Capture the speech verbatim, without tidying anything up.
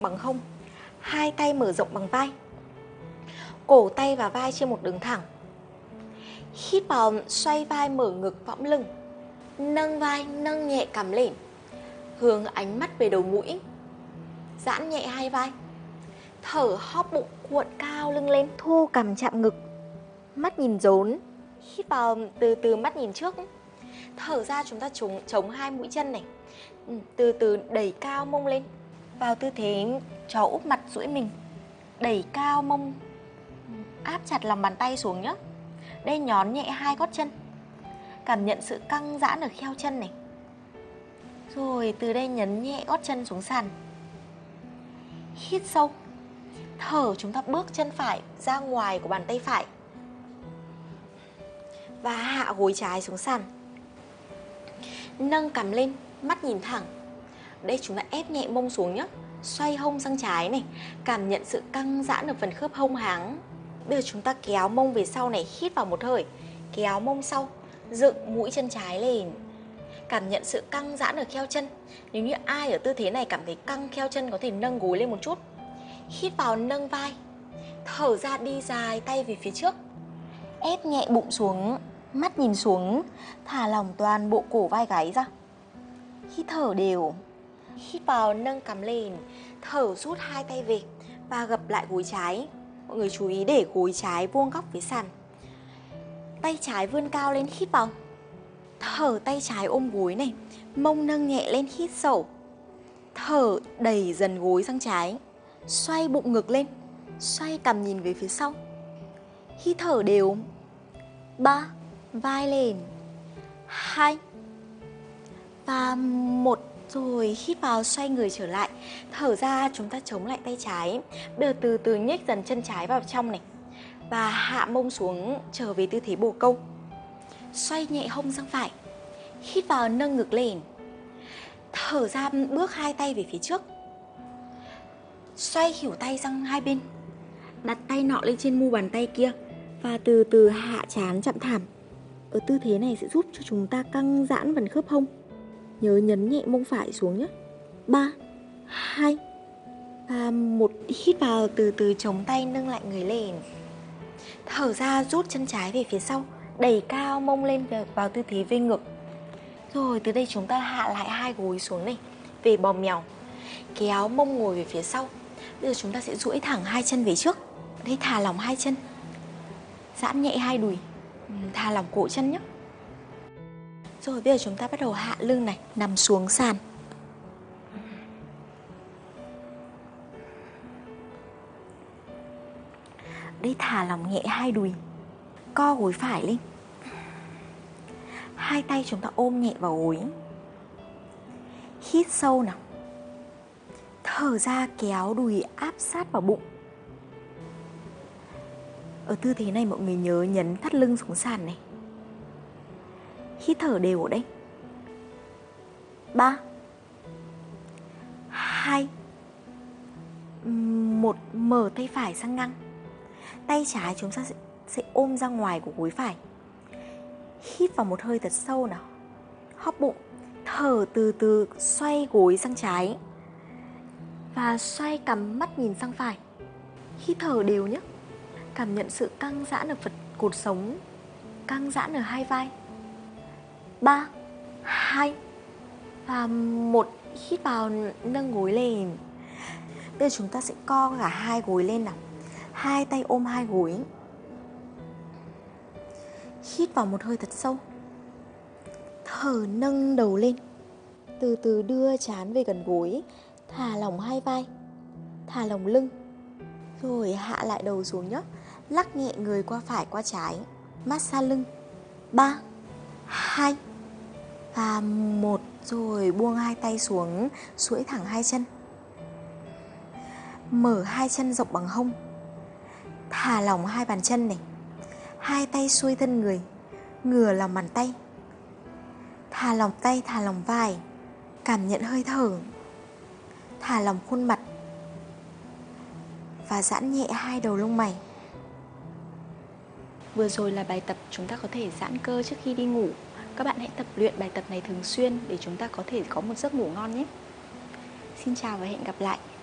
bằng hông, hai tay mở rộng bằng vai. Cổ tay và vai trên một đường thẳng. Hít vào, xoay vai mở ngực võng lưng. Nâng vai, nâng nhẹ cằm lên. Hướng ánh mắt về đầu mũi. Giãn nhẹ hai vai. Thở hóp bụng, cuộn cao lưng lên, thu cằm chạm ngực. Mắt nhìn rốn. Hít vào, từ từ mắt nhìn trước. Thở ra chúng ta chống, chống hai mũi chân này. Từ từ đẩy cao mông lên. Vào tư thế chó úp mặt duỗi mình. Đẩy cao mông, áp chặt lòng bàn tay xuống nhé. Đây nhón nhẹ hai gót chân. Cảm nhận sự căng giãn ở kheo chân này. Rồi từ đây nhấn nhẹ gót chân xuống sàn. Hít sâu. Thở chúng ta bước chân phải ra ngoài của bàn tay phải. Và hạ gối trái xuống sàn. Nâng cằm lên, mắt nhìn thẳng. Đây chúng ta ép nhẹ mông xuống nhé. Xoay hông sang trái này. Cảm nhận sự căng giãn ở phần khớp hông háng. Bây giờ chúng ta kéo mông về sau này. Hít vào một hơi. Kéo mông sau. Dựng mũi chân trái lên. Cảm nhận sự căng giãn ở kheo chân. Nếu như ai ở tư thế này cảm thấy căng kheo chân, có thể nâng gối lên một chút. Hít vào nâng vai. Thở ra đi dài tay về phía trước. Ép nhẹ bụng xuống. Mắt nhìn xuống. Thả lỏng toàn bộ cổ vai gáy ra. Hít thở đều. Hít vào nâng cằm lên. Thở rút hai tay về. Và gập lại gối trái. Mọi người chú ý để gối trái vuông góc với sàn. Tay trái vươn cao lên, hít vào. Thở tay trái ôm gối này. Mông nâng nhẹ lên, hít sâu. Thở đẩy dần gối sang trái. Xoay bụng ngực lên. Xoay cằm nhìn về phía sau. Hít thở đều. Ba. Vai lên. Hai. Và một. Rồi hít vào, xoay người trở lại. Thở ra chúng ta chống lại tay trái. Bây giờ từ từ nhích dần chân trái vào trong này. Và hạ mông xuống, trở về tư thế bồ câu. Xoay nhẹ hông sang phải. Hít vào nâng ngực lên. Thở ra bước hai tay về phía trước. Xoay khuỷu tay sang hai bên. Đặt tay nọ lên trên mu bàn tay kia. Và từ từ hạ trán chạm thảm. Ở tư thế này sẽ giúp cho chúng ta căng giãn phần khớp hông. Nhớ nhấn nhẹ mông phải xuống nhé. Ba. Hai. Và một. Hít vào, từ từ chống tay nâng lại người lên. Thở ra rút chân trái về phía sau. Đẩy cao mông lên vào tư thế vê ngực. Rồi từ đây chúng ta hạ lại hai gối xuống này. Về bò mèo. Kéo mông ngồi về phía sau. Bây giờ chúng ta sẽ duỗi thẳng hai chân về trước. Đây thả lỏng hai chân. Giãn nhẹ hai đùi. Thả lỏng cổ chân nhé. Rồi bây giờ chúng ta bắt đầu hạ lưng này. Nằm xuống sàn. Đây thả lỏng nhẹ hai đùi. Co gối phải lên. Hai tay chúng ta ôm nhẹ vào gối. Hít sâu nào. Thở ra kéo đùi áp sát vào bụng. Ở tư thế này mọi người nhớ nhấn thắt lưng xuống sàn này. Hít thở đều ở đây. Ba. Hai. Một. Mở tay phải sang ngang. Tay trái chúng ta sẽ, sẽ ôm ra ngoài của gối phải. Hít vào một hơi thật sâu nào. Hóp bụng. Thở từ từ xoay gối sang trái. Và xoay cằm mắt nhìn sang phải. Hít thở đều nhé. Cảm nhận sự căng giãn ở phần cột sống. Căng giãn ở hai vai. Ba. Hai. Và một. Hít vào nâng gối lên. Bây giờ chúng ta sẽ co cả hai gối lên nào. Hai tay ôm hai gối. Hít vào một hơi thật sâu. Thở nâng đầu lên. Từ từ đưa trán về gần gối. Thả lỏng hai vai. Thả lỏng lưng. Rồi hạ lại đầu xuống nhé. Lắc nhẹ người qua phải qua trái. Massage lưng. Ba. Hai. Và một. Rồi buông hai tay xuống. Duỗi thẳng hai chân. Mở hai chân rộng bằng hông. Thả lỏng hai bàn chân này. Hai tay xuôi thân người. Ngửa lòng bàn tay. Thả lỏng tay, thả lỏng vai. Cảm nhận hơi thở. Thả lỏng khuôn mặt. Và giãn nhẹ hai đầu lông mày. Vừa rồi là bài tập chúng ta có thể giãn cơ trước khi đi ngủ. Các bạn hãy tập luyện bài tập này thường xuyên để chúng ta có thể có một giấc ngủ ngon nhé. Xin chào và hẹn gặp lại.